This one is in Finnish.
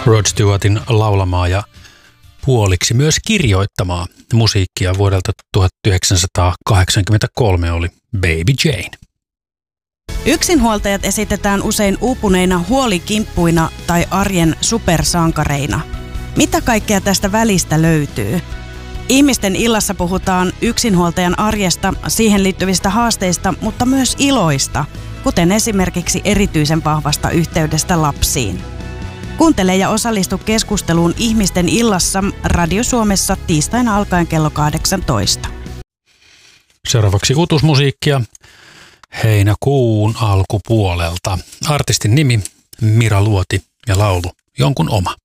Rod Stewartin laulamaa ja puoliksi myös kirjoittamaa musiikkia vuodelta 1983 oli Baby Jane. Yksinhuoltajat esitetään usein uupuneina huolikimppuina tai arjen supersankareina. Mitä kaikkea tästä välistä löytyy? Ihmisten illassa puhutaan yksinhuoltajan arjesta, siihen liittyvistä haasteista, mutta myös iloista, kuten esimerkiksi erityisen vahvasta yhteydestä lapsiin. Kuuntele ja osallistu keskusteluun Ihmisten illassa Radio Suomessa tiistaina alkaen kello 18. Seuraavaksi uutuusmusiikkia heinäkuun alkupuolelta. Artistin nimi Mira Luoti ja laulu Jonkun oma.